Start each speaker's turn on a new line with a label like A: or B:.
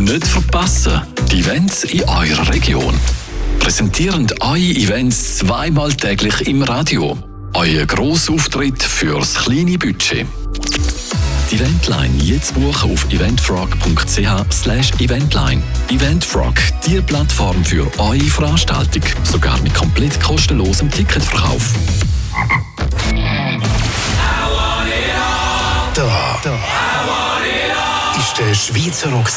A: Nicht verpassen, die Events in eurer Region. Präsentierend eure Events zweimal täglich im Radio. Euer Grossauftritt fürs kleine Budget. Die Eventline jetzt buchen auf eventfrog.ch/eventline. Eventfrog, die Plattform für eure Veranstaltung. Sogar mit komplett kostenlosem Ticketverkauf.
B: Da ist der Schweizer Rock